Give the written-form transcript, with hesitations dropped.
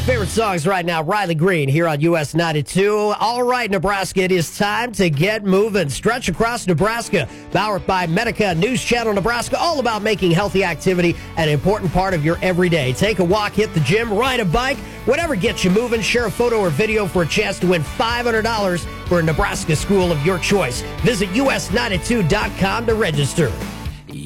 favorite songs right now, Riley Green here on US 92. All right, Nebraska, it is time to get moving. Stretch Across Nebraska, powered by Medica, News Channel Nebraska, all about making healthy activity an important part of your everyday. Take a walk, hit the gym, ride a bike, whatever gets you moving. Share a photo or video for a chance to win $500 for a Nebraska school of your choice. Visit us92.com to register.